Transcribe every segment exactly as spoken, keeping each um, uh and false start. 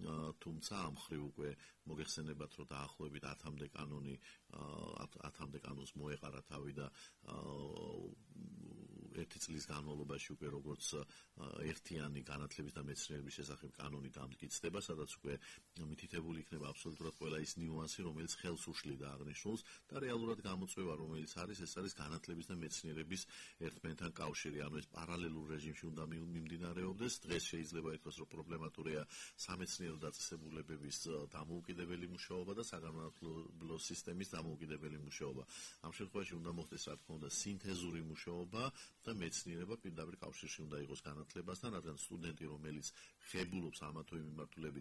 თუმცა ამ მხრივ უკვე მოგეხსენებათ, რომ დაახლოებით ათამდე კანონი ათამდე კანონს მოეყარა თავი და ერთი წლის განმავლობაში უკვე როგორც ერთიანი განათლების და მეცნიერების შესახებ კანონი დამტკიცდება, სადაც უკვე მითითებული იქნება აბსოლუტურად ყველა ის ნიუანსი, რომელიც ხელს უშლიდა აღნიშნულს და რეალურად გამოწვევა, რომელიც არის, ეს არის განათლების და მეცნიერების ერთმანეთთან კავშირი, ანუ ეს პარალელურ რეჟიმში უნდა მიმდინარეობდეს. დღეს შეიძლება ითქვას, რომ პრობლემატურია სამეცნიერო დაწესებულებების დამოუკიდებელი მუშაობა და საგანმანათლებლო სისტემის დამოუკიდებელი მუშაობა. ამ შემთხვევაში უნდა მოხდეს, რა თქმა უნდა, სინთეზური მუშაობა და მეცნიერება პირდაპირ კავშირში უნდა იყოს განათლებასთან, რადგან სტუდენტი, რომელიც ღებულობს ამა თუ იმ მიმართულებით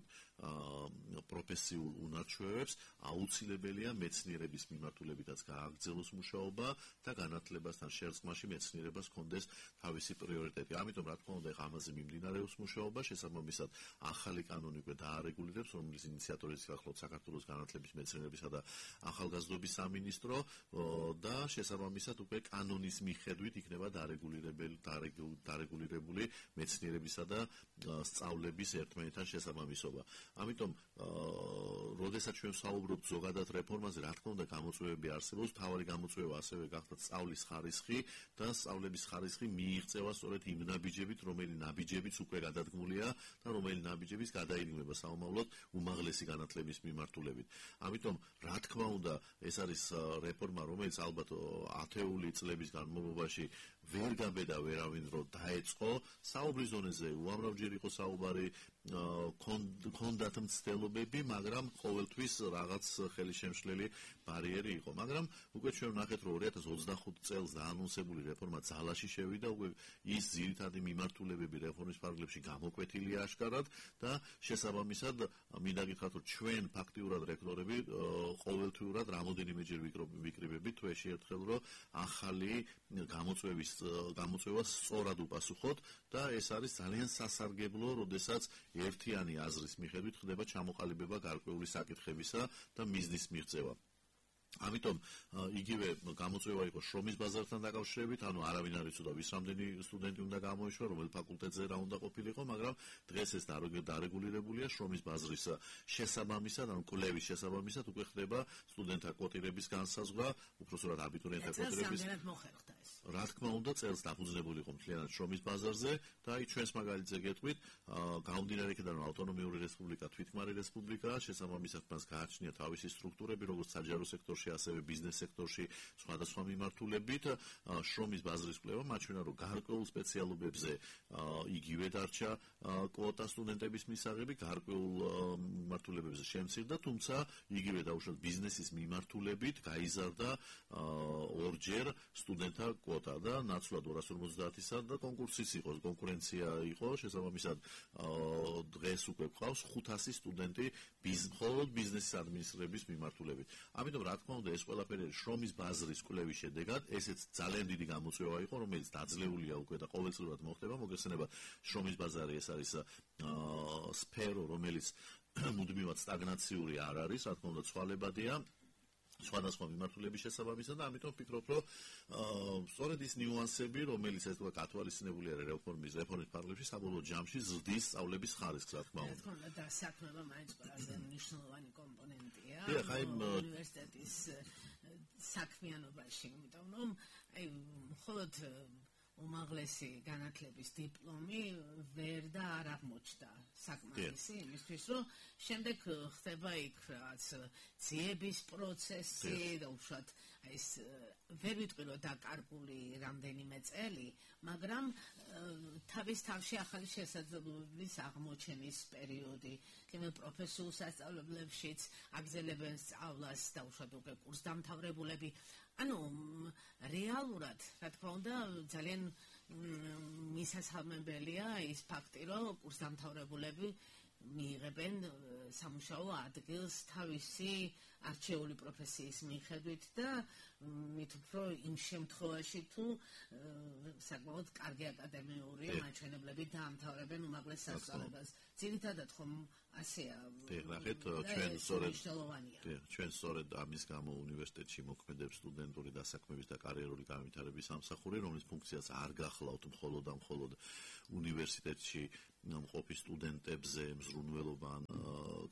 პროფესიულ უნარჩვევებს, აუცილებელია მეცნიერების მიმართულებითაც გააგრძელოს მუშაობა და განათლებასთან შერწყმაში მეცნიერებას ჰქონდეს თავისი პრიორიტეტი. ამიტომ, რა თქმა უნდა, ამაზე მიმდინარეობს მუშაობა, შესაბამისად ახალი კანონი უკვე დაარეგულირებს, რომლის ინიციატორიც გახლავთ საქართველოს განათლების, მეცნიერებისა და ახალგაზრდობის სამინისტრო და შესაბამისად უკვე კანონის მიხედვით იქნება დარეგულირებული დარეგულირებული მეცნიერებისა და სწავლების ერთმანეთთან შესაბამისობა. ამიტომ, როდესაც ჩვენ ვსაუბრობთ ზოგადად რეფორმაზე, რა თქმა უნდა, გამოწვევები არსებობს, მთავარი გამოწვევა ასევე გახდათ სწავლის ხარისხი და სწავლების ხარისხი მიიღწევა სწორედ იმ ნაბიჯებით, რომელი ნაბიჯებიც უკვე გადადგმულია და რომელი ნაბიჯების გადაიღება საომავლოდ უმაღლესი განათლების მიმართულებით. ამიტომ, რა თქმა უნდა, ეს არის რეფორმა, რომელიც ალბათ ათეული წლების განმავლობაში ვერ გაბედა ვერავინ რომ დაეწყო. საუბრის დონეზე უამრავჯერ იყო საუბარი, ჰქონდათ მცდელობები, მაგრამ ყოველთვის რაღაც ხელისშემშლელი ბარიერი იყო. მაგრამ უკვე ჩვენ ვნახეთ, რომ ორი ათას ოცდახუთი წელს დაანონსებული რეფორმა ძალაში შევიდა, უკვე ის ძირითადი მიმართულებები რეფორმის ფარგლებში გამოკვეთილია აშკარად და შესაბამისად მინდა გითხრათ, რომ ჩვენ ფაქტიურად რექტორები ყოველთვიურად რამოდენიმეჯერ ვიკრიბებით თვეში ერთხელ, რომ ახალი გამოწვევის გამოწვევას სწორად უპასუხოთ და ეს არის ძალიან სასარგებლო, როდესაც ერთიანი აზრის მიხედვით ხდება ჩამოყალიბება გარკვეული საკითხებისა და მიზნის მიღწევა. ამიტომ იგივე გამოწვევა იყო შრომის ბაზართან დაკავშირებით, ანუ არავინ არ იცოდა ვის რამდენი სტუდენტი უნდა გამოეშვა, რომელ ფაკულტეტზე რა უნდა ყოფილიყო, მაგრამ დღეს ეს დარეგულირებულია შრომის ბაზრის შესაბამისად, ანუ კვლევის შესაბამისად უკვე ხდება სტუდენტთა კვოტირების განსაზღვრა, უпроსტად აბიტურიენტთა კვოტირების. რა თქმა უნდა, წელს დაფუძნებული იყო მთლიანად შრომის ბაზარზე და აი ჩვენს მაგალითზე გეტყვით, გამომდინარე იქიდან, რომ ავტონომიური რესპუბლიკა თვითქმარი რესპუბლიკაა, შესაბამისად მას გააჩნია თავისი სტრუქტურები, როგორც საჯარო სექტორში, ასევე ბიზნეს სექტორში სხვადასხვა მიმართულებით. შრომის ბაზრის კვლევა მაჩვენა, რომ გარკვეულ სპეციალობებზე იგივე დარჩა კვოტა სტუდენტების მისაღები, გარკვეულ მიმართულებებზე შემცირდა, თუმცა იგივე დაუშვათ ბიზნესის მიმართულებით გაიზარდა ორჯერ სტუდენტთა კვოტა და ნაცვლად ორას ორმოცდაათისა და კონკურსიც იყო, კონკურენცია იყო, შესაბამისად დღეს უკვე გვყავს ხუთასი სტუდენტი მხოლოდ ბიზნესის ადმინისტრების მიმართულებით. ამიტომ რა თქმა უნდა, ეს ყველაფერი შრომის ბაზრის კვლევის შედეგად, ესეც ძალიან დიდი გამოწვევა იყო, რომელიც დაძლეულია უკვე და ყოველწლიურად მოხდება. მოგეხსენება, შრომის ბაზარი ეს არის სფერო, რომელიც მუდმივად სტაგნაციური არ არის, რა თქმა უნდა, ცვალებადია სხვადასხვა მიმართულების შესაბამისად და ამიტომ ვფიქრობ, რომ სწორედ ის ნიუანსები, რომელიც ეს თქვა კათვალისწინებულია რეფორმის რეფორმის ფარგლებში, საბოლოო ჯამში ზრდის სწავლების ხარისხს, რა თქმა უნდა. რა თქმა უნდა, და საქმეობა მაინც ყველაზე მნიშვნელოვანი კომპონენტია უნივერსიტეტის საქმიანობაში, იმიტომ რომ აი მხოლოდ უმაღლესი განათლების დიპლომი ვერ და არ აღმოჩნდა საკმარისი იმისთვის, რომ შემდეგ ხდება იქ რაღაც ძიების პროცესი და უშუალოდ ეს ვერ ვიტყვი, რომ დაკარგული რამდენიმე წელი, მაგრამ თავის თავში ახალი შესაძლებლობების აღმოჩენის პერიოდი, კიდევ პროფესიულ სასწავლებლებშიც აგრძელებენ სწავლას და უშუალოდ უკვე კურსდამთავრებულები. ანუ რეალურად, რა თქმა უნდა, ძალიან მისასალმებელია ის ფაქტი, რომ კურსდამთავრებულები მიიღებენ სამუშაო ადგილს თავისი არჩეული პროფესიის მიხედვით და მით უფრო იმ შემთხვევაში თუ საკმაოდ კარგი აკადემიური მაჩვენებლები დაამთავრებენ უმაღლეს სასწავლებას. ძირითადად ხომ ასეა. ნახეთ, ჩვენ სწორედ ჩვენ სწორედ ამის გამო უნივერსიტეტში მოქმედებს სტუდენტური დასაქმების და კარიერული განვითარების სამსახური, რომლის ფუნქციას არ გახლავთ მხოლოდ და მხოლოდ უნივერსიტეტში მყოფი სტუდენტებზე მზრუნველობა ან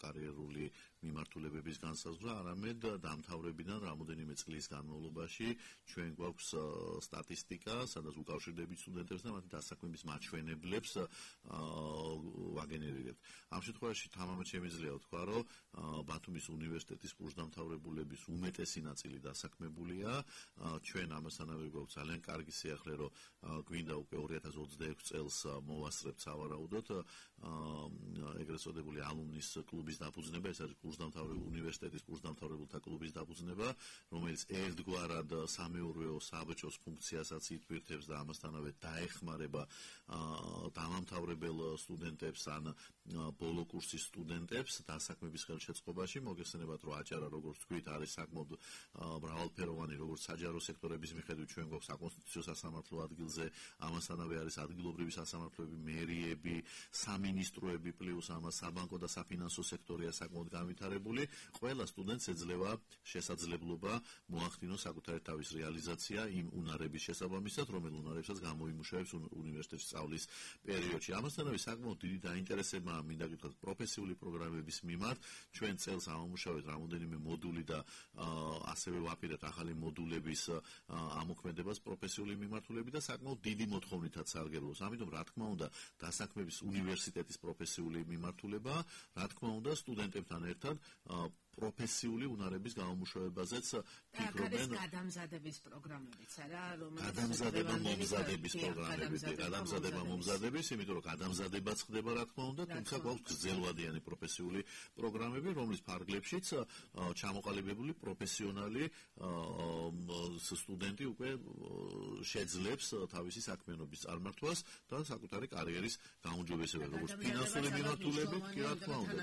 კარიერული მიმართულებების განსაზღვრა, არამედ დამთავრებიდან რამოდენიმე წლის განმავლობაში ჩვენ გვაქვს სტატისტიკა, სადაც უკავშირდებით სტუდენტებს და მათი დასაქმების მაჩვენებლებს ვაგენერირებთ. ამ შემთხვევაში თამამად შემიძლია ვთქვა, რომ ბათუმის უნივერსიტეტის კურსდამთავრებულების უმეტესი ნაწილი დასაქმებულია. ჩვენ ამასთანავე გვაქვს ძალიან კარგი სიახლე, რომ გვინდა უკვე ორი ათას ოცდაექვსი წელს მოვასწრებთ სავარაუდოდ ეგრეთ წოდებული ალუმნის კლუბის დაფუძნება, ეს არის კურსდამთავრებულ უნივერსიტეტის კურსდამთავრებულთა კლუბის დაფუძნება, რომელიც ერთგვარად სამეურვეო საბჭოს ფუნქციასაც ითვირთებს და ამასთანავე დაეხმარება დამამთავრებელ სტუდენტებს ან ბოლო კურსის სტუდენტებს დასაქმების ხელშეწყობაში. მოგეხსენებათ, რომ აჭარა, როგორც თქვით, არის საკმაოდ მრავალფეროვანი, როგორც საჯარო სექტორების მიხედვით ჩვენ გვაქვს საკონსტიტუციო სასამართლო ადგილზე, ამასთანავე არის ადგილობრივი სასამართლოები, მერიები, სამინისტროები, პლუს ამას საბანკო და საფინანსო სექტორია საკმაოდ განვითარებული. ყველა სტუდენტს ეძლევა შესაძლებლობა მოახდინოს საკუთარი თავის რეალიზაცია იმ უნარების შესაბამისად, რომელ უნარებსაც გამოიმუშავებს უნივერსიტეტში სწავლის პერიოდში. ამასთანავე საკმაოდ დიდი დაინტერესება მინდა გითხრათ პროფესიული პროგრამების მიმართ. ჩვენ წელს ამომუშავეთ რამოდენიმე მოდული და ასევე ვაპირებთ ახალი მოდულების ამოქმედებას პროფესიული მიმართულებით და საკმაოდ დიდი მოთხოვნითაც სარგებლობს. ამიტომ რა თქმა უნდა დასაქმების უნივერსიტეტის პროფესიული მიმართულება, რა თქმა უნდა სტუდენტებთან ერთად პროფესიული უნარების გამომუშავებაზეც ფიქრობენ. გადამზადების პროგრამებიც არა, რომელიც გადამზადება მომზადების პროგრამები, გადამზადება მომზადების, იმიტომ რომ გადამზადებაც ხდება რა თქმა უნდა, თუმცა გვაქვს გრძელვადიანი პროფესიული პროგრამები, რომლის ფარგლებშიც ჩამოყალიბებული პროფესიონალი სტუდენტი უკვე შეძლებს თავისი საქმიანობის წარმართვას და საკუთარი კარიერის გაუმჯობესებას, როგორც ფინანსური მიმართულებით, კი რა თქმა უნდა,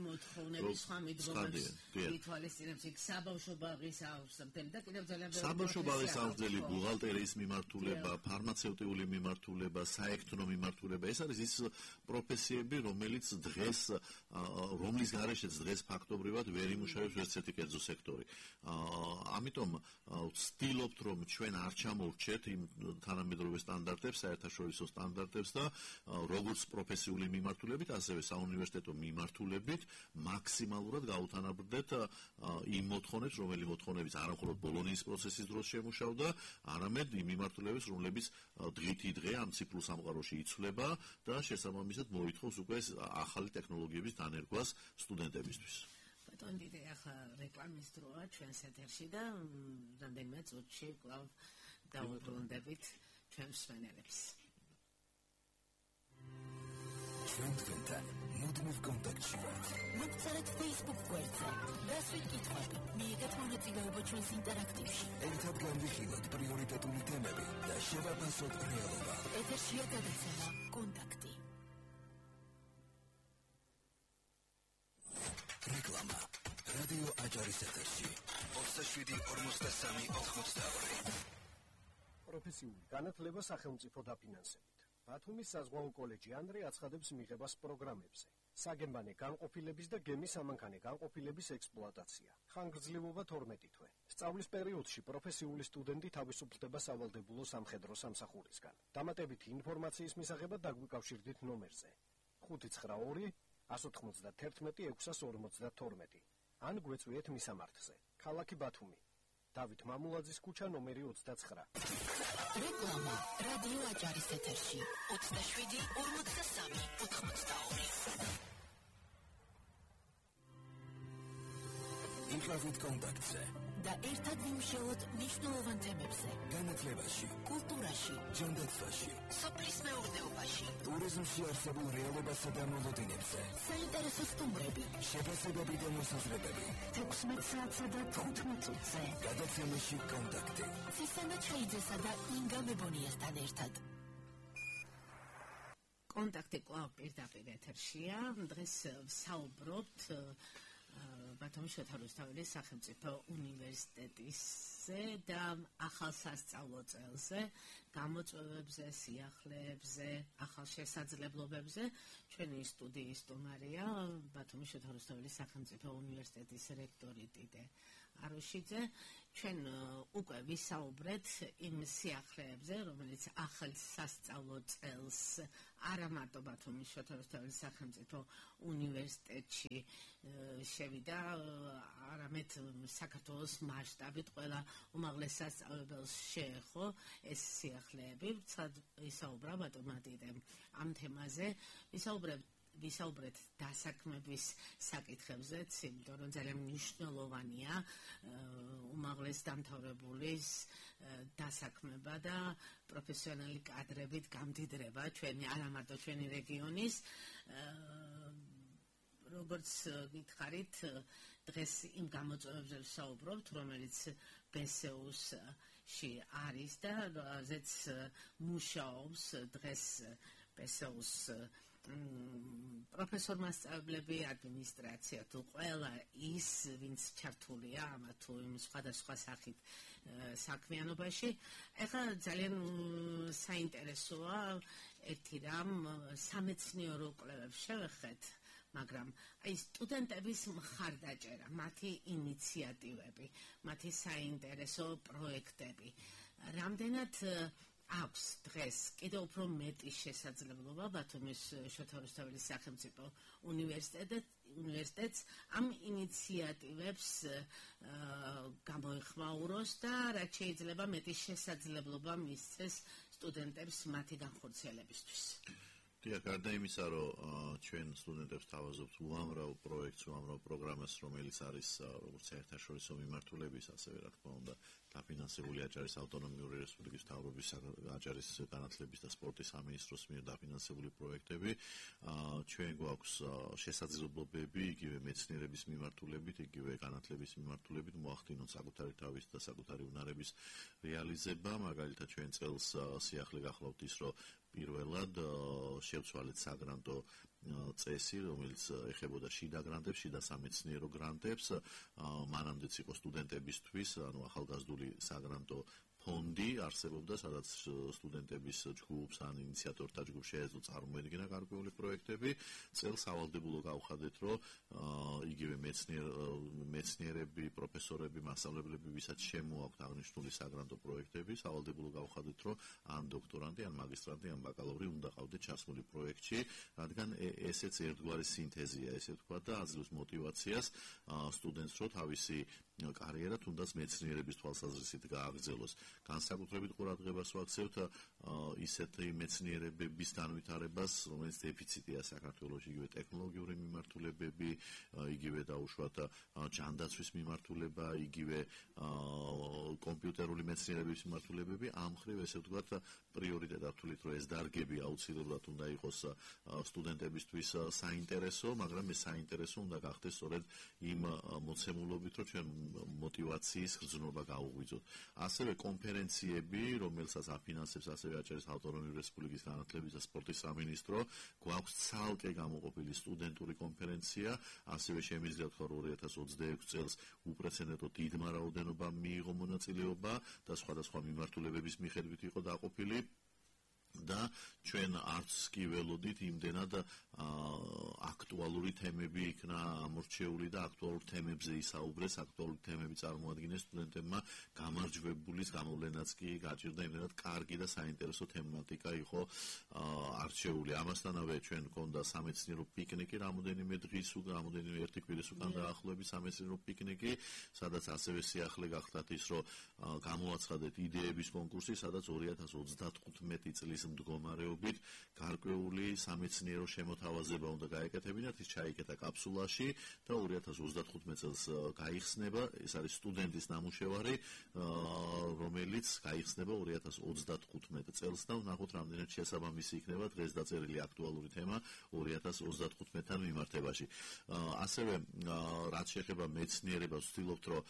კიდევ ითვალისწინებს იქ საბავშვო ბაღის აღზრდელი და კიდევ ძალიან ბევრი საბავშვო ბაღის აღზრდელი, ბუღალტერიის მიმართულება, ფარმაცევტიული მიმართულება, საექთრო მიმართულება, ეს არის ის პროფესიები, რომელიც დღეს რომლის გარეშეც დღეს ფაქტობრივად ვერ იმუშავებს ვერც ერთი კერძო სექტორი. ამიტომ ვცდილობთ, რომ ჩვენ არ ჩამოვრჩეთ იმ თანამედროვე სტანდარტებს, საერთაშორისო სტანდარტებს და როგორც პროფესიული მიმართულებით, ასევე საუნივერსიტეტო მიმართულებით მაქსიმალურად გაუთანაბრდეთ იმ მოთხოვნებს, რომელი მოთხოვნებიც არა მხოლოდ ბოლონიის პროცესის დროს შემუშავდა, არამედ იმ მიმართულების, რომლებიც დღითი დღე ამ ციფრულ სამყაროში იცვლება და შესაბამისად მოითხოვს უკვე ახალი ტექნოლოგიების დანერგვას სტუდენტებისთვის. ბატონ დიდი ახლა რეკლამის დროა ჩვენს ეთერში და რამდენიმე წუთში კვლავ დავუბრუნდებით ჩვენს მსმენელებს. ჩვენ თქვენთან მუდმივ კონტაქტში ვართ. მოგწერეთ Facebook გვერდზე. დასვით კითხვები, მიიღეთ მონაწილეობა ჩვენს ინტერაქტივში. ერთად განვიხილოთ პრიორიტეტული თემები და შევაფასოთ რეალობა. ეთერშია გადაცემა კონტაქტი. რეკლამა. რადიო აჭარის ეთერში. ოცდაშვიდი ორმოცდასამი ოთხმოცდაორი. პროფესიული განათლება სახელმწიფო დაფინანსებით. ბათუმის საზღვაო კოლეჯი ანდრე აცხადებს მიღებას პროგრამებზე. საგემბანე განყოფილების და გემის სამანქანე განყოფილების ექსპლუატაცია. ხანგრძლივობა თორმეტი თვე. სწავლის პერიოდში პროფესიული სტუდენტი თავისუფლდება სავალდებულო სამხედრო სამსახურისგან. დამატებითი ინფორმაციის მისაღებად დაგვიკავშირდით ნომერზე ხუთი ცხრა ორი ათს ოცდაათი ექვსს ორმოცდათორმეტი ან გვეწვიეთ მისამართზე. ქალაქი ბათუმი. დავით მამულაძის ქუჩა ნომერი ოცდაცხრა. რეკლამა რადიო აჭარის ეთერში ოცდაშვიდი ორმოცდასამი ოთხმოცდაორი. იყავით კონტაქტზე და ერთად ვიმუშაოთ მნიშვნელოვან თემებზე. განათლებაში, კულტურაში, ჯანდაცვაში, სოფლის მეურნეობაში, ტურიზმში არსებულ რეალობასა და მოლოდინებზე. საინტერესო სტუმრები, შეფასებები და მოსაზრებები. თექვსმეტ საათსა და თხუთმეტ წუთზე. გადაცემაში კონტაქტი. ცისანა ჩაიძესა და ინგა მებონიასთან ერთად. კონტაქტი კვლავ პირდაპირ ეთერშია. დღეს ვსაუბრობთ ბათუმის შოთა რუსთაველის სახელმწიფო უნივერსიტეტისზე და ახალ სასწავლო წელზე, გამოწვევებზე, სიახლეებზე, ახალ შესაძლებლობებზე. ჩვენი სტუდიის სტუმარია ბათუმის შოთა რუსთაველის სახელმწიფო უნივერსიტეტის რექტორი ტიტე აროშიძე. ჩვენ უკვე ვისაუბრეთ იმ სიახლეებზე, რომელიც ახალ სასწავლო წელს არა მარტო ბათუმის შოთა რუსთაველის სახელმწიფო უნივერსიტეტში შევიდა, არამედ საქართველოს მასშტაბით ყველა უმაღლეს სასწავლებელს შეეხო ეს სიახლეები. ვისაუბრა ბატონმა დიდემ ამ თემაზე, ვისაუბრებ ვისაუბრეთ დასაქმების საკითხებზეც, იმიტომ რომ ძალიან მნიშვნელოვანია უმაღლეს დამთავრებულის დასაქმება და პროფესიონალი კადრებით გამდიდრება ჩვენი არა მარტო ჩვენი რეგიონის. როგორც გითხარით, დღეს იმ გამოწვევებზე ვსაუბრობთ, რომელიც ბე ეს იუ-ში არის და რაზეც მუშაობს დღეს ბე ეს იუ-ს პროფესორ მასწავლებლები, ადმინისტრაცია თუ ყველა ის, ვინც ჩართულია ამა თუ იმ სხვადასხვა სახით საქმიანობაში. ეხლა ძალიან საინტერესოა ერთი რამ, სამეცნიერო კვლევებს შევეხეთ, მაგრამ აი სტუდენტების მხარდაჭერა, მათი ინიციატივები, მათი საინტერესო პროექტები, რამდენად აქვს დღეს კიდევ უფრო მეტი შესაძლებლობა ბათუმის შოთა რუსთაველის სახელმწიფო უნივერსიტეტს ამ ინიციატივებს გამოეხმაუროს და რაც შეიძლება მეტი შესაძლებლობა მისცეს სტუდენტებს მათი განხორციელებისთვის. დიახ, გარდა იმისა, რომ ჩვენ სტუდენტებს თავაზობთ უამრავ პროექტს, უამრავ პროგრამას, რომელიც არის როგორც საერთაშორისო მიმართულების, ასევე რა თქმა უნდა, დაფინანსებული აჭარის ავტონომიური რესპუბლიკის მთავრობის აჭარის განათლების და სპორტის სამინისტროს მიერ დაფინანსებული პროექტები. ჩვენ გვაქვს შესაძლებლობები იგივე მეცნიერების მიმართულებით, იგივე განათლების მიმართულებით მოახდინოთ საკუთარი თავის და საკუთარი უნარების რეალიზება. მაგალითად, ჩვენ წელს სიახლე გახლავთ ის, რომ პირველად შევცვალეთ საგრანტო წესი, რომელიც ეხებოდა შიდა გრანტებს, შიდა სამეცნიერო გრანტებს. მანამდეც იყო სტუდენტებისთვის, ანუ ახალგაზრდული საგრანტო ფონდი არსებობდა, სადაც სტუდენტების ჯგუფს ან ინიციატორთა ჯგუფს შეეძლო წარმოედგინა გარკვეული პროექტები. წელს სავალდებულო გავხადეთ, რომ იგივე მეცნიერები, პროფესორები, მასწავლებლები, ვისაც შემოაქვთ აღნიშნული საგრანტო პროექტები, სავალდებულო გავხადეთ, რომ ან დოქტორანტი, ან მაგისტრანტი, ან ბაკალავრი უნდა ყავდეთ ჩასმული პროექტში, რადგან ესეც ერთგვარი სინთეზია, ესე ვთქვა და აძლევს მოტივაციას სტუდენტს, რომ თავისი კარიერა თუნდაც მეცნიერების თვალსაზრისით გააგრძელოს. განსაკუთრებით ყურადღებას ვაქცევთ ისეთი მეცნიერებების განვითარებას, რომელიც დეფიციტია საქართველოში, იგივე ტექნოლოგიური მიმართულებები, იგივე დაუშვათ ჯანდაცვის მიმართულება, იგივე კომპიუტერული მეცნიერების მიმართულებები. ამ მხრივ ესე ვთქვათ, პრიორიტეტად ვთვლით, რომ ეს დარგები აუცილებლად უნდა იყოს სტუდენტებისთვის საინტერესო, მაგრამ ეს საინტერესო უნდა გახდეს სწორედ იმ მოცემულობით, რომ ჩვენ მოტივაციის გრძნობა გაუღვიძოთ. ასევე კონფერენციები, რომელსაც აფინანსებს ასევე აჭარის ავტონომიური რესპუბლიკის განათლების და სპორტის სამინისტრო, გვაქვს ცალკე გამოყოფილი სტუდენტური კონფერენცია, ასევე შემიძლია თქვა, რომ ორი ათას ოცდაექვსი წელს უპრეცედენტო დიდმა რაოდენობამ მიიღო მონაწილეობა და სხვადასხვა მიმართულებების მიხედვით იყო დაყოფილი. და ჩვენ არც კი ველოდით იმდენად აქტუალური თემები იქნა ამორჩეული და აქტუალურ თემებზე ისაუბრეს, აქტუალური თემები წარმოადგინეს სტუდენტებმა, გამარჯვებულის გამოვლენაც კი გაჭირდა, იმდენად კარგი და საინტერესო თემატიკა იყო არჩეული. ამასთანავე ჩვენ გვქონდა სამეცნიერო პიკნიკი, რამოდენიმე დღის უკან, რამოდენიმე ერთი კვირის უკან დაახლოებით სამეცნიერო პიკნიკი, სადაც ასევე სიახლე გახდათ ის, რომ გამოაცხადეთ იდეების კონკურსი, სადაც ორი ათას ოცდათხუთმეტი წლის მდგომარეობით გარკვეული სამეცნიერო შემოთავაზება უნდა გაეკეთებინათ, ის ჩაიკეტა კაფსულაში და ორი ათას ოცდათხუთმეტი წელს გაიხსნება, ეს არის სტუდენტის ნამუშევარი, რომელიც გაიხსნება ორი ათას ოცდათხუთმეტი წელს და ვნახოთ რამდენად შესაბამისი იქნება დღეს დაწერილი აქტუალური თემა ორი ათას ოცდათხუთმეტთან მიმართებაში. ასევე რაც შეეხება მეცნიერებას, ვცდილობთ, რომ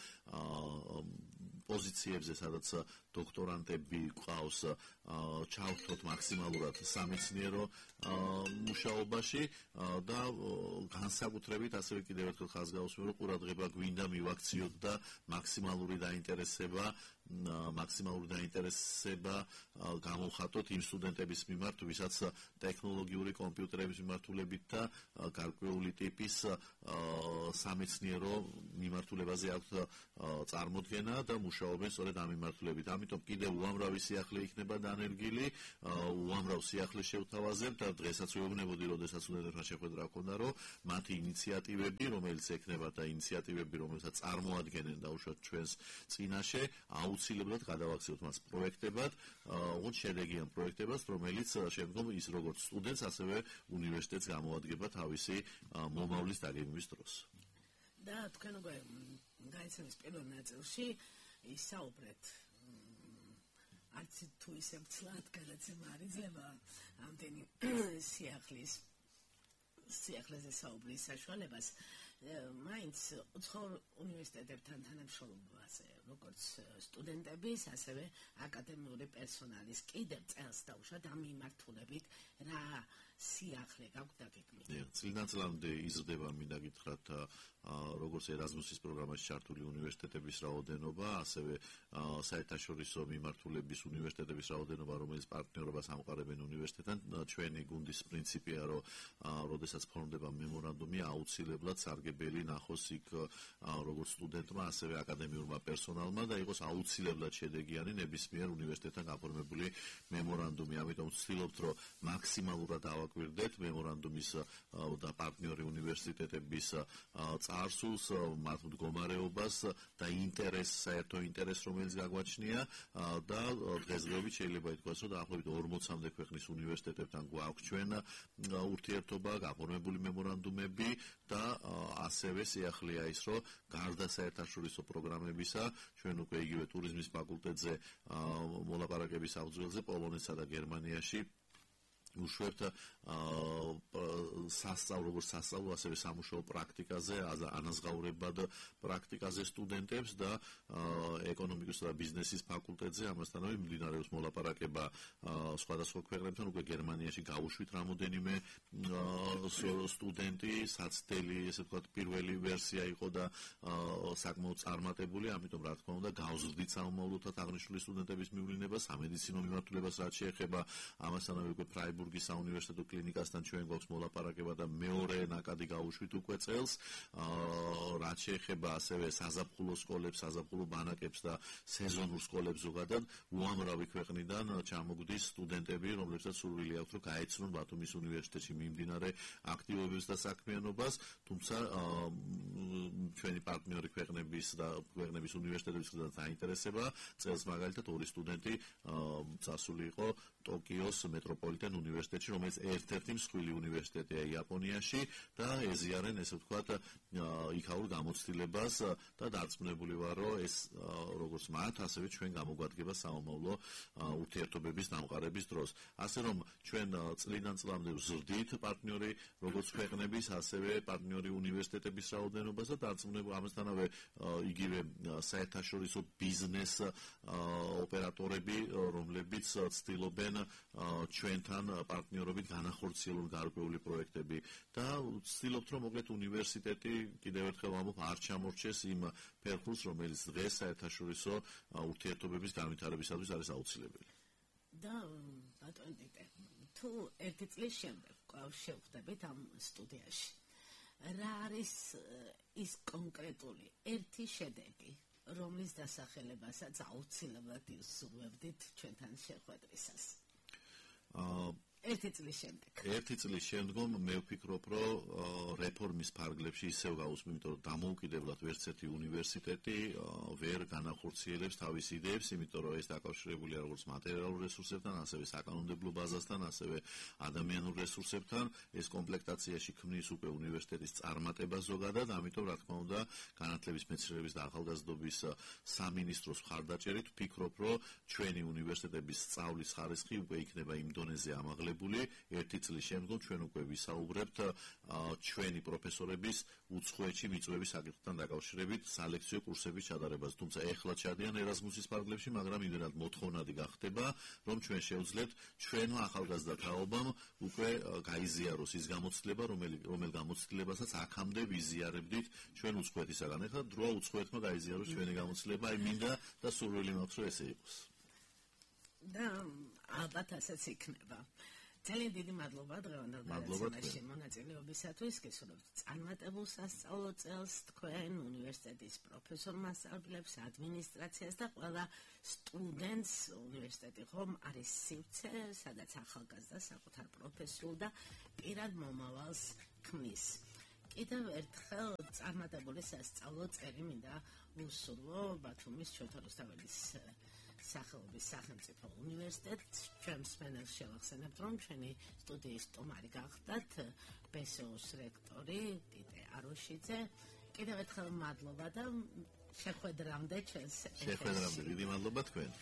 პოზიციებზე, სადაც დოქტორანტები ყავს, ჩავთოთ მაქსიმალურად სამეცნიერო მუშაობაში და განსაკუთრებით ასევე კიდევ ერთხელ ხაზს გავუსმენ, რომ ყურადღება გვინდა მივაქციოთ და მაქსიმალური დაინტერესება მაქსიმალური დაინტერესება გამოვხატოთ იმ სტუდენტების მიმართ, ვისაც ტექნოლოგიური კომპიუტერების მიმართულებით და გარკვეული ტიპის სამეცნიერო მიმართულებაზე აქვთ წარმოდგენა და მუშაობენ სწორედ ამ მიმართულებით. ამიტომ კიდევ უამრავი სიახლე იქნება დანერგილი, უამრავ სიახლეს შევთავაზებთ და დღესაც ვეუბნებოდი, როდესაც სტუდენტებთან შეხვედრა ჰქონდა, რომ მათი ინიციატივები, რომელიც ექნება და ინიციატივები, რომელსაც წარმოადგენენ დაუშვათ ჩვენს წინაშე, აუცილებლად გადავაქციოთ მას პროექტებად, უგონ შედეგიან პროექტებად, რომელიც შემდგომ ის როგორც სტუდენტს, ასევე უნივერსიტეტს გამოადგება თავისი მომავლის დაგეგმვის დროს. და თქვენ უკვე გაიცემის პირველ ნაწილში ისაუბრეთ არც თუ ისე მცლად გადაცემა არ იძლევა ამდენი სიახლის სიახლეზე საუბრის საშუალებას, მაინც უცხოურ უნივერსიტეტებთან თანამშრომლობაზე, როგორც სტუდენტების, ასევე აკადემიური პერსონალის კიდევ წელს დაუშვათ ამ მიმართულებით რა სიახლე გაქვთ დაგეგმილი? წლიდან წლამდე იზრდება, მინდა გითხრათ, როგორც ერაზმუსის პროგრამაში ჩართული უნივერსიტეტების რაოდენობა, ასევე საერთაშორისო მიმართულების უნივერსიტეტების რაოდენობა, რომელიც პარტნიორობას ამყარებენ უნივერსიტეტთან. ჩვენი გუნდის პრინციპია, რომ როდესაც ფორმდება მემორანდუმი, აუცილებლად სარგებელი ნახოს იქ როგორც სტუდენტმა, ასევე აკადემიურმა პერსონალმა და იყოს აუცილებლად შედეგიანი ნებისმიერ უნივერსიტეტთან გაფორმებული მემორანდუმი. ამიტომ ვცდილობთ, რომ მაქსიმალურად ავაკვირდეთ მემორანდუმის და პარტნიორი უნივერსიტეტების წარსულს, მათ მდგომარეობას და ინტერესს, საერთო ინტერესს, რომელიც გაგვაჩნია და დღესდღეობით შეიძლება ითქვას, რომ დაახლოებით ორმოცამდე ქვეყნის უნივერსიტეტებთან გვაქვს ჩვენ ურთიერთობა, გაფორმებული მემორანდუმები და ასევე სიახლეა ის, რომ გარდა საერთაშორისო პროგრამებისა, ჩვენ უკვე იგივე ტურიზმის ფაკულტეტზე მოლაპარაკების აღძველზე პოლონეთსა და გერმანიაში უშვებთ სასწავლო, როგორც სასწავლო, ასევე სამუშაო პრაქტიკაზე, ანაზღაურებად პრაქტიკაზე სტუდენტებს და ეკონომიკისა და ბიზნესის ფაკულტეტზე ამასთანავე მიმდინარეობს მოლაპარაკება სხვადასხვა ქვეყნებთან. უკვე გერმანიაში გავუშვით რამოდენიმე სტუდენტი, საცდელი, ესე ვთქვათ, პირველი ვერსია იყო და საკმაოდ წარმატებული, ამიტომ რა თქმა უნდა გავზრდით სამომავლოდათ აღნიშნული სტუდენტების მივლინება, სამედიცინო მიმართულებას რაც შეეხება, ამასთანავე უკვე ფრაიბურგის საუნივერსიტეტო კლინიკასთან ჩვენ გვაქვს მოლაპარაკება და მეორე ნაკადი გავუშვით უკვე წელს, რაც შეეხება ასევე საზაფხულო სკოლებს, საზაფხულო ბანაკებს და სეზონურ სკოლებს ზოგადად, უამრავი ქვეყნიდან ჩამოგდის სტუდენტები, რომლებსაც სურვილი აქვთ, რომ გაეცნონ ბათუმის უნივერსიტეტში მიმდინარე აქტივობებს და საქმიანობას, თუმცა ჩვენი პარტნიორი ქვეყნების და ქვეყნების უნივერსიტეტების დაინტერესება, წელს მაგალითად ორი სტუდენტი წასული იყო ტოკიოს მეტროპოლიტენ უნივერსიტეტში, რომელიც ერთ-ერთი მსხვილი უნივერსიტეტია იაპონიაში და ეზიარენ, ესე ვთქვათ, იქაურ გამოცდილებას და დარწმუნებული ვარ, რომ ეს როგორც მათ, ასევე ჩვენ გამოგვადგება საომავლო ურთიერთობების დამყარების დროს. ასე რომ ჩვენ წლიდან წლამდე ვზრდით პარტნიორი როგორც ქვეყნების, ასევე პარტნიორი უნივერსიტეტების რაოდენობას და დარწმუნებული ამასთანავე იგივე საერთაშორისო ბიზნეს ოპერატორები, რომლებიც ცდილობენ ჩვენთან პარტნიორობით განახორციელონ გარკვეული პროექტები და ვცდილობთ, რომ მოკლედ უნივერსიტეტი კიდევ ერთხელ ვამბობ, არ ჩამორჩეს იმ ფერხულს, რომელიც დღეს საერთაშორისო ურთიერთობების განვითარებისათვის არის აუცილებელი. და ბატონო დიტე, თუ ერთი წლის შემდეგ კვლავ შევხვდებით ამ სტუდიაში, რა არის ის კონკრეტული ერთი შედეგი, რომლის დასახელებასაც აუცილებლად ისურვებდით ჩვენთან შეხვედრისას? ერთი წლის შემდეგ. ერთი წლის შემდგომ მე ვფიქრობ, რომ რეფორმის ფარგლებში ისევ გავუსმენ, იმიტომ რომ დამოუკიდებლად ვერც ერთი უნივერსიტეტი ვერ განახორციელებს თავის იდეებს, იმიტომ რომ ეს დაკავშირებულია როგორც მატერიალურ რესურსებთან, ასევე საკანონმდებლო ბაზასთან, ასევე ადამიანურ რესურსებთან. ეს კომპლექტაციაში ქმნის უკვე უნივერსიტეტის წარმატებას ზოგადად, ამიტომ რა თქმა უნდა, განათლების, მეცნიერების და ახალგაზრდობის სამინისტროს მხარდაჭერით ვფიქრობ, რომ ჩვენი უნივერსიტეტების სწავლის ხარისხი უკვე იქნება იმ დონეზე ამაღლებული, გამართლებული. ერთი წლის შემდგომ ჩვენ უკვე ვისაუბრებთ ჩვენი პროფესორების უცხოეთში მიწვევის საკითხთან დაკავშირებით სალექციო კურსების ჩატარებას. თუმცა ეხლა ჩადიან ერაზმუსის ფარგლებში, მაგრამ იმდენად მოთხოვნადი გახდება, რომ ჩვენ შევძლებთ ჩვენმა ახალგაზრდა თაობამ უკვე გაიზიაროს ის გამოცდილება, რომელ გამოცდილებასაც აქამდე ვიზიარებდით ჩვენ უცხოეთისაგან. ეხლა დროა უცხოეთმა გაიზიაროს ჩვენი გამოცდილება, აი მინდა და სურვილი მაქვს, რომ ესე იყოს. და ალბათ ასეც იქნება. ძალიან დიდი მადლობა დღევანდელ გადაცემაში მონაწილეობისათვის. გესურვებთ წარმატებულ სასწავლო წელს თქვენ უნივერსიტეტის პროფესორ-მასწავლებლებს, ადმინისტრაციას და ყველა სტუდენტს. უნივერსიტეტი ხომ არის სივრცე, სადაც ახალგაზრდა საკუთარ პროფესიულ და პირად მომავალს ქმნის. კიდევ ერთხელ წარმატებული სასწავლო წელი მინდა უსურვო ბათუმის შოთა რუსთაველის სახელობის სახელმწიფო უნივერსიტეტს. ჩვენ მსმენელს შევახსენებთ, რომ ჩვენი სტუდიის სტუმარი გახდათ ბესოს რექტორი ტიტე აროშიძე. კიდევ ერთხელ მადლობა და შეხვედრამდე ჩვენს შეხვედრამდე დიდი მადლობა თქვენ.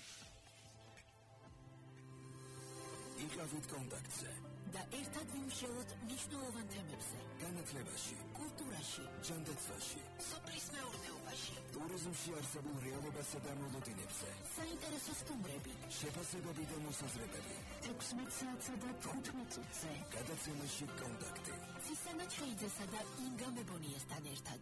იყავით კონტაქტზე და ერთად ვიმუშაოთ მნიშვნელოვან თემებზე: განათლებაში, კულტურაში, ჯანდაცვაში, სოფლის მეურნეობაში, ტურიზმში არსებულ რეალებასა და მოლოდინებზე, საინტერესო სტუმრები, შეფასებები და მოსაზრებები. ექვსმეტ საათსა და თხუთმეტ წუთზე გადაცემაში კონტაქტი. ცისანა ჩხეიძესა და ინგა მებონიესთან ერთად.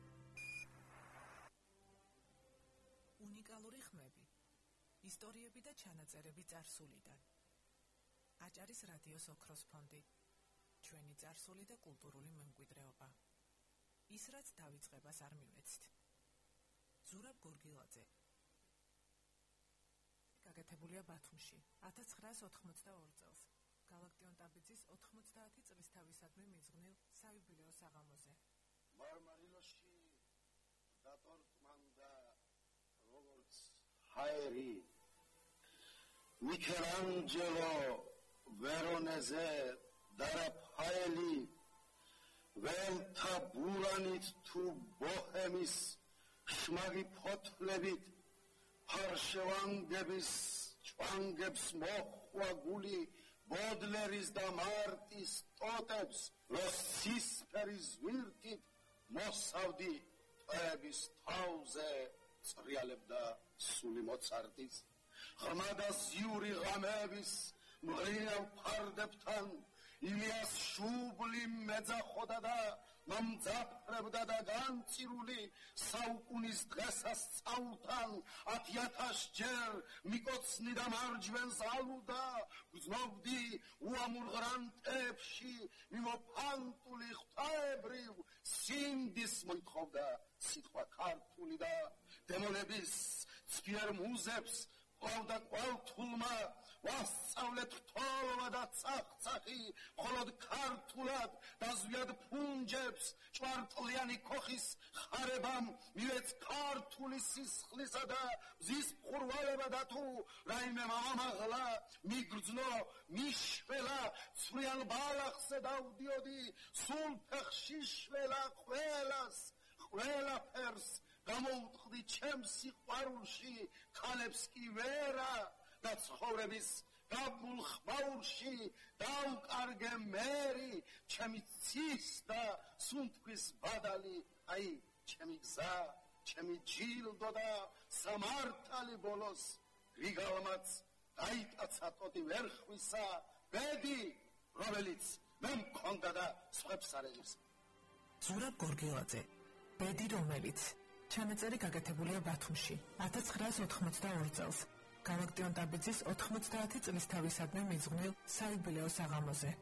უნიკალური ხმები, ისტორიები და ჩანაწერები წარსულიდან. აჭარის რადიოს ოქროს ფონდი. ჩვენი წარსული და კულტურული მემკვიდრეობა. ის რაც დავიწყებას არ მივეცთ. ზურაბ გორგილაძე. გაკეთებულია ბათუმში ათას ცხრაას ოთხმოცდაორი წელს. გალაქტიონ ტაბიძის ოთხმოცდაათი წლისთავისადმი მიძღვნილ საიუბილეო საღამოზე. მარმარილოში დატორტმანდა როგორც ჰაერი მიქელანჯელო ვერონეზე და რაფაელი ველთა ბურანით თუ ბოჰემის შმაგი ფოთლებით ფარშევანგების ჭვანგებს მოხვა გული ბოდლერის და მარტის ტოტებს როსისფერის ვირტით მოსავდი ტყეების თავზე წრიალებდა სული მოცარტის ღრმა და ზიური ღამეების მღრინავ ფარდებთან ილიას შუბლი მეძახოდა და მომძაფრებდა და განწირული საუკუნის დღესასწაულთან ათიათასჯერ მიკოცნი და მარჯვენს ალუდა გრძნობდი უამურ ღრანტებში მიმოფანტული ღვთაებრივ სინდის მოითხოვდა სიტყვა ქართული და დემონების ცფიერ მუზებს ყავდა ყვალთულმა ვასწავლეთ თოლვა და წახცახი მხოლოდ ქართულად და ზვიად ფუნჯებს ჭვარტლიანი ქოხის ხარებამ მივეც ქართული სისხლისა და მზის მყურვალება და თუ რაიმე მამაღლა მიგრძნო მიშველა ცვლიან ბალახზე დავდიოდი სულ ფეხში შველა ყველას ყველაფერს გამოუტყდი ჩემს სიყვარულში ქალებს კი ვერა და ცხოვრების გაბულ ხმაურში დავკარგე მერი ჩემი ცის და სუნთქვის ბადალი აი ჩემი გზა ჩემი ჯილდო და სამართალი ბოლოს რიგალმაც დაიკაცა ტოტი ვერხვისა ბედი რომელიც მე მქონდა და სხვებს არ ეღებს. ზურაბ გორგილაძე ბედი რომელიც ჩანაწერი გაკეთებულია ბათუმში ათას ცხრაას ოთხმოცდაორი წელს. გალაქტიონ ტაბიძის ოთხმოცდაათი წლისთავისადმი მიძღვნილ საიუბილეო საღამოზე.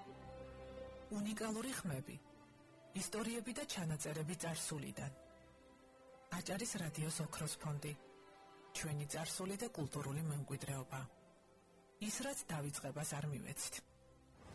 უნიკალური ხმები, ისტორიები და ჩანაწერები წარსულიდან. აჭარის რადიოს ოქროს ფონდი. ჩვენი წარსული და კულტურული მემკვიდრეობა. ის რაც დავიწყებას არ მივეცთ.